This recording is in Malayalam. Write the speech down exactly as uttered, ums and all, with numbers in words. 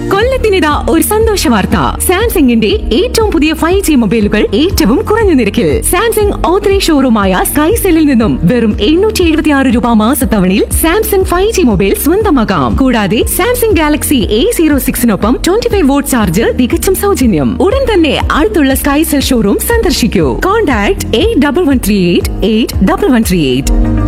കൊല്ലത്തിനിതാ ഒരു സന്തോഷ വാർത്ത. സാംസങ്ങിന്റെ ഏറ്റവും പുതിയ ഫൈവ് ജി മൊബൈലുകൾ ഏറ്റവും കുറഞ്ഞ നിരക്കിൽ സാംസങ് ഓത്തറൈസ്ഡ് ഷോറൂമായ സ്കൈസെല്ലിൽ നിന്നും വെറും എണ്ണൂറ്റി എഴുപത്തി ആറ് രൂപ മാസത്തവണയിൽ സാംസങ് ഫൈവ് ജി മൊബൈൽ സ്വന്തമാക്കാം. കൂടാതെ Samsung Galaxy A zero സിക്സിനൊപ്പം twenty five vote charge തികച്ചും സൗജന്യം. ഉടൻ തന്നെ അടുത്തുള്ള സ്കൈസെൽ ഷോറൂം സന്ദർശിക്കൂ. Contact eight double one three eight eight double one three eight.